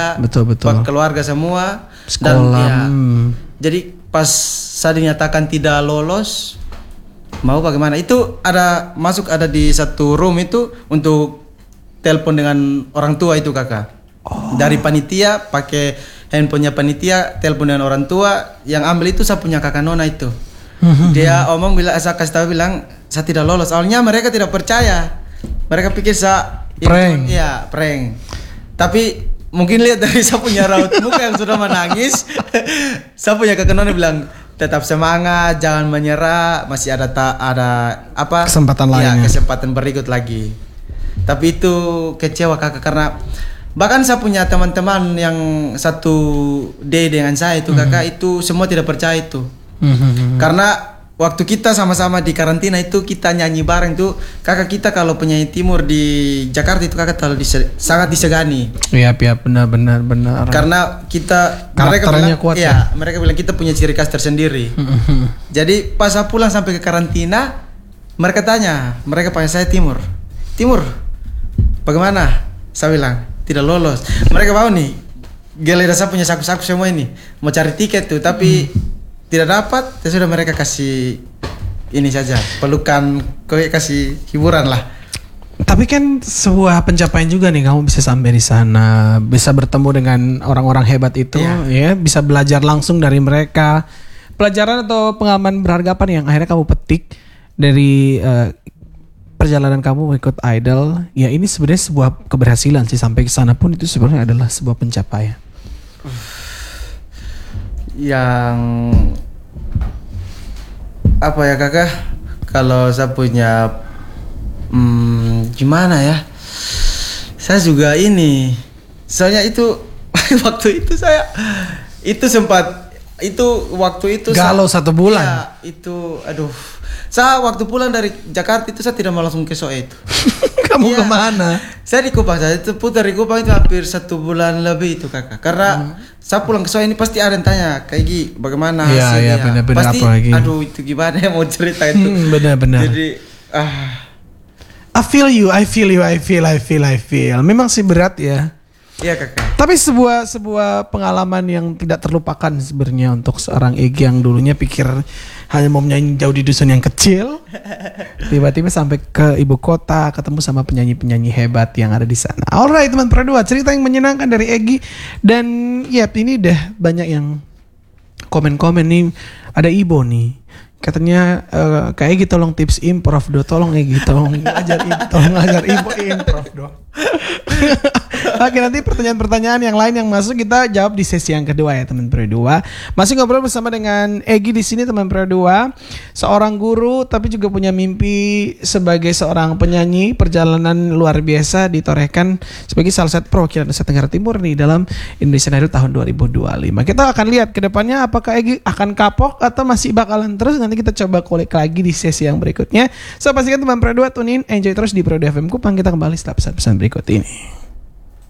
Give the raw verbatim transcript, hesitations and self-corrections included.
kerja, betul, betul. keluarga semua. Sekolah. Dan ya, hmm. jadi pas saya dinyatakan tidak lolos, mau bagaimana? Itu ada masuk ada di satu room itu untuk telepon dengan orang tua itu kakak. Oh. Dari panitia pakai handphonenya panitia, telepon dengan orang tua. Yang ambil itu saya punya kakak nona itu. Dia omong bilang, saya kasih tahu bilang saya tidak lolos. Awalnya mereka tidak percaya. Mereka pikir saya prank. Iya, prank. Tapi mungkin lihat dari saya punya raut muka yang sudah menangis. Saya punya kakak nona bilang tetap semangat, jangan menyerah, masih ada ta, ada apa? Kesempatan ya, lainnya. kesempatan berikut lagi. Tapi itu kecewa kakak karena bahkan saya punya teman-teman yang satu D dengan saya itu kakak mm-hmm. itu semua tidak percaya itu. Mm-hmm. Karena waktu kita sama-sama di karantina itu kita nyanyi bareng tuh kakak kita kalau penyanyi timur di Jakarta itu kakak terlalu dise- sangat disegani. Iya, iya benar benar benar. Karena kita karakternya mereka bilang, kuat ya, ya. Mereka bilang kita punya ciri khas tersendiri. Mm-hmm. Jadi pas saya pulang sampai ke karantina, mereka tanya, mereka panggil saya Timur. Timur, bagaimana? Saya bilang tidak lolos. Mereka mau nih, giliran saya punya saku-saku semua ini, mau cari tiket tuh, tapi mm. tidak dapat. Ya sudah mereka kasih ini saja, pelukan, kasih hiburan lah. Tapi kan sebuah pencapaian juga nih kamu bisa sampai di sana, bisa bertemu dengan orang-orang hebat itu, ya, ya bisa belajar langsung dari mereka. Pelajaran atau pengalaman berharga apa nih yang akhirnya kamu petik dari uh, perjalanan kamu ikut Idol? Ya ini sebenarnya sebuah keberhasilan sih, sampai ke sana pun itu sebenarnya adalah sebuah pencapaian. Yang apa ya kakak? Kalau saya punya Hmm, gimana ya? Saya juga ini. Soalnya itu waktu itu saya itu sempat itu waktu itu galau saya, satu bulan. Ya, itu aduh. Saya waktu pulang dari Jakarta itu saya tidak mau langsung ke Soe itu. Kamu ya, kemana? Saya di Kupang. Saya itu putar di Kupang itu hampir satu bulan lebih itu kakak. Karena hmm. saya pulang ke Soe ini pasti ada yang tanya kayak Gi, bagaimana hasilnya? Iya, iya, benar-benar pasti, apa lagi? Aduh itu gimana ya mau cerita itu. Hmm, benar-benar. Jadi ah. I feel you, I feel you, I feel, I feel, I feel. Memang sih berat ya. Iya kakak. Tapi sebuah sebuah pengalaman yang tidak terlupakan sebenarnya untuk seorang Egy yang dulunya pikir hanya mau menyanyi jauh di dusun yang kecil, tiba-tiba sampai ke ibu kota, ketemu sama penyanyi-penyanyi hebat yang ada di sana. Alright teman Pro dua, cerita yang menyenangkan dari Egy. Dan ya ini udah banyak yang komen-komen nih. Ada Ibo nih. Katanya uh, kayak gitu tolong tips improv do, tolong Egy tolong ajar Ibu, tolong ajar Ibu improv do. Oke, nanti pertanyaan-pertanyaan yang lain yang masuk kita jawab di sesi yang kedua ya teman Pro dua. Masih ngobrol bersama dengan Egy di sini teman Pro dua, seorang guru tapi juga punya mimpi sebagai seorang penyanyi. Perjalanan luar biasa ditorehkan sebagai salah satu perwakilan Nusa Tenggara Timur nih dalam Indonesian Idol tahun dua ribu dua puluh lima. Kita akan lihat ke depannya apakah Egy akan kapok atau masih bakalan terus. Nanti kita coba kulik lagi di sesi yang berikutnya. So pastikan teman Pro dua tune in, enjoy terus di Pro dua F M Kupang. Kita kembali setelah pesan-pesan berikut ini.